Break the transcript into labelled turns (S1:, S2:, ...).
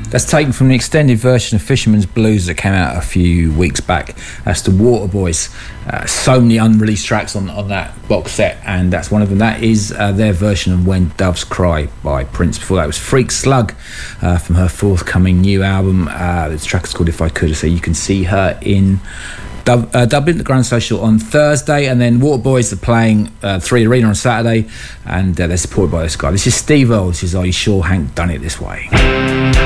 S1: That's taken from the extended version of Fisherman's Blues that came out a few weeks back. That's the Waterboys. So many unreleased tracks on that box set, and that's one of them. That is their version of When Doves Cry by Prince. Before that was Freak Slug from her forthcoming new album. The track is called If I Could. So you can see her in Dublin, the Grand Social on Thursday, and then Waterboys are playing 3 Arena on Saturday, and they're supported by this guy. This is Steve Earle. This is Are You Sure Hank Done It This Way?